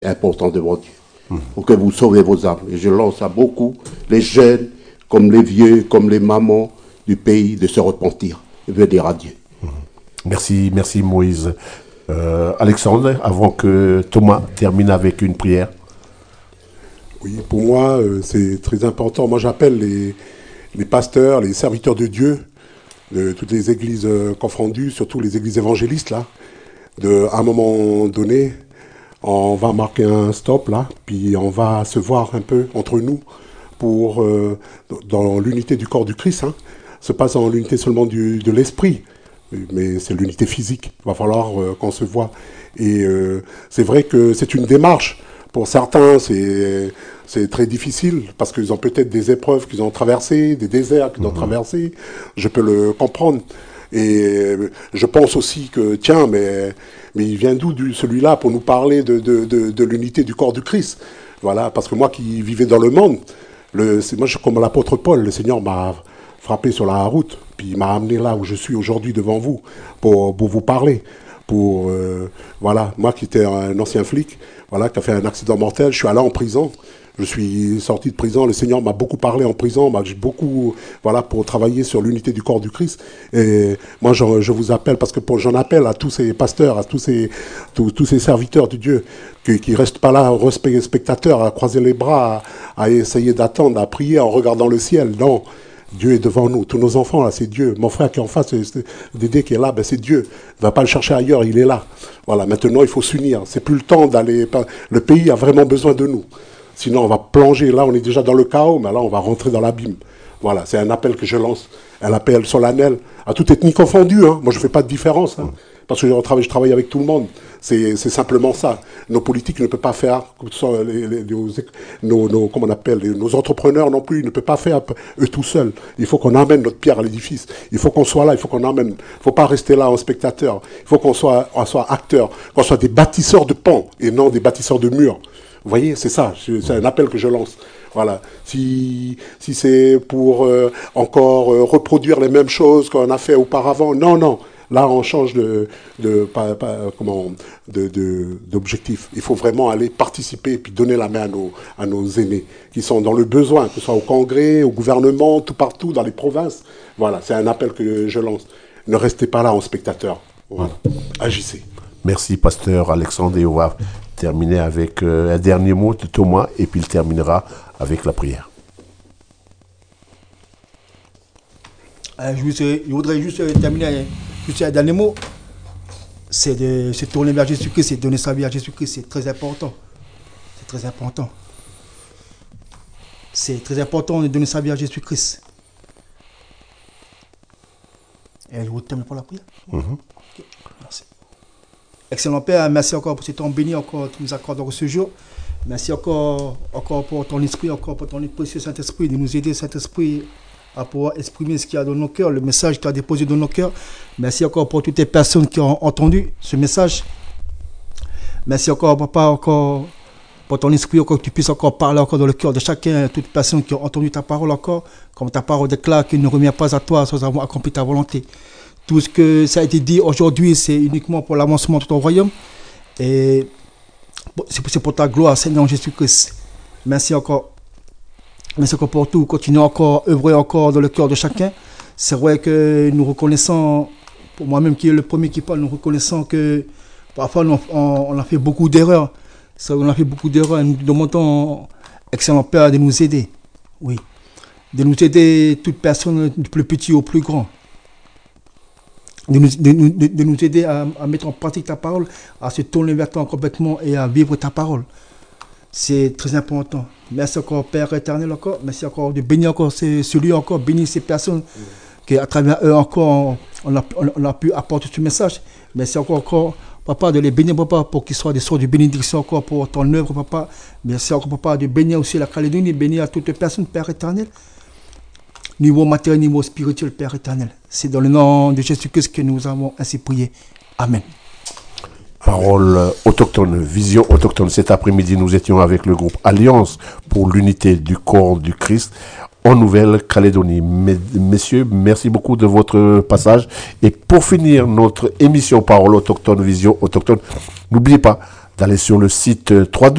important devant Dieu, pour que vous sauvez vos âmes. Et je lance à beaucoup, les jeunes, comme les vieux, comme les mamans du pays, de se repentir et venir à Dieu. Merci Moïse. Alexandre, avant que Thomas termine avec une prière. Oui, pour moi, c'est très important. Moi, j'appelle les pasteurs, les serviteurs de Dieu, de toutes les églises confondues, surtout les églises évangélistes, là, à un moment donné, on va marquer un stop, là, puis on va se voir un peu entre nous pour, dans l'unité du corps du Christ, hein, se passe en l'unité seulement de l'esprit, mais c'est l'unité physique. Il va falloir qu'on se voit. Et c'est vrai que c'est une démarche. Pour certains, c'est très difficile parce qu'ils ont peut-être des épreuves qu'ils ont traversées, des déserts qu'ils ont traversés. Je peux le comprendre. Et je pense aussi que, tiens, mais il vient d'où celui-là pour nous parler de l'unité du corps du Christ? Voilà, parce que moi qui vivais dans le monde, moi je suis comme l'apôtre Paul, le Seigneur m'a frappé sur la route, puis il m'a amené là où je suis aujourd'hui devant vous pour vous parler. Voilà, moi qui étais un ancien flic, voilà, qui a fait un accident mortel, je suis allé en prison. Je suis sorti de prison, le Seigneur m'a beaucoup parlé en prison, m'a beaucoup, voilà, pour travailler sur l'unité du corps du Christ. Et moi, je vous appelle, parce que j'en appelle à tous ces pasteurs, à tous ces serviteurs de Dieu, qui restent pas là, spectateurs, à croiser les bras, à essayer d'attendre, à prier en regardant le ciel. Non, Dieu est devant nous. Tous nos enfants, là, c'est Dieu. Mon frère qui est en face, Dédé qui est là, ben c'est Dieu. Il ne va pas le chercher ailleurs, il est là. Voilà, maintenant, il faut s'unir. C'est plus le temps d'aller... Le pays a vraiment besoin de nous. Sinon, on va plonger. Là, on est déjà dans le chaos, mais là, on va rentrer dans l'abîme. Voilà, c'est un appel que je lance. Un appel solennel à toute ethnie confondue. Hein. Moi, je ne fais pas de différence. Hein, parce que je travaille avec tout le monde. C'est simplement ça. Nos politiques ne peuvent pas faire, comment on appelle, nos entrepreneurs non plus, ils ne peuvent pas faire eux tout seuls. Il faut qu'on amène notre pierre à l'édifice. Il faut qu'on soit là, il faut qu'on amène. Il ne faut pas rester là en spectateur. Il faut qu'on soit acteurs, qu'on soit des bâtisseurs de ponts et non des bâtisseurs de murs. Vous voyez, c'est ça, c'est un appel que je lance. Voilà. Si c'est pour encore reproduire les mêmes choses qu'on a fait auparavant, non. Là, on change d'objectif. Il faut vraiment aller participer et puis donner la main à nos aînés qui sont dans le besoin, que ce soit au Congrès, au gouvernement, tout partout, dans les provinces. Voilà, c'est un appel que je lance. Ne restez pas là en spectateur. Voilà. Agissez. Merci, pasteur Alexandre. Et on va terminer avec un dernier mot de Thomas et puis il terminera avec la prière. Je voudrais juste terminer juste un dernier mot. C'est de se tourner vers Jésus-Christ, c'est de donner sa vie à Jésus-Christ. C'est très important. C'est très important. C'est très important de donner sa vie à Jésus-Christ. Et je vous termine pour la prière. Okay. Merci. Excellent Père, merci encore pour ce temps béni encore que tu nous accordes ce jour. Merci encore pour ton esprit, encore pour ton précieux Saint-Esprit, de nous aider, Saint-Esprit, à pouvoir exprimer ce qu'il y a dans nos cœurs, le message que tu as déposé dans nos cœurs. Merci encore pour toutes les personnes qui ont entendu ce message. Merci encore, Papa, encore pour ton esprit, encore que tu puisses encore parler encore dans le cœur de chacun, toutes les personnes qui ont entendu ta parole encore, comme ta parole déclare qu'il ne revient pas à toi sans avoir accompli ta volonté. Tout ce que ça a été dit aujourd'hui, c'est uniquement pour l'avancement de ton royaume. Et c'est pour ta gloire, Seigneur Jésus-Christ. Merci encore. Merci encore pour tout. Continuez encore, œuvrer encore dans le cœur de chacun. C'est vrai que nous reconnaissons, pour moi-même qui est le premier qui parle, nous reconnaissons que parfois on a fait beaucoup d'erreurs. On a fait beaucoup d'erreurs et nous demandons, excellent Père, de nous aider. Oui. De nous aider, toute personne, du plus petit au plus grand. De nous aider à mettre en pratique ta parole, à se tourner vers toi complètement et à vivre ta parole. C'est très important. Merci encore, Père éternel, encore. Merci encore de bénir encore celui encore, bénir ces personnes qu'à travers eux encore, on a pu apporter ce message. Merci encore, Papa, de les bénir, Papa, pour qu'ils soient des sources de bénédiction encore pour ton œuvre, Papa. Merci encore, Papa, de bénir aussi la Calédonie, bénir à toutes les personnes, Père éternel. Niveau matériel, niveau spirituel, Père éternel. C'est dans le nom de Jésus-Christ que nous avons ainsi prié. Amen. Parole autochtone, vision autochtone. Cet après-midi, nous étions avec le groupe Alliance pour l'unité du corps du Christ en Nouvelle-Calédonie. Messieurs, merci beaucoup de votre passage. Et pour finir notre émission Parole autochtone, vision autochtone, n'oubliez pas d'aller sur le site 3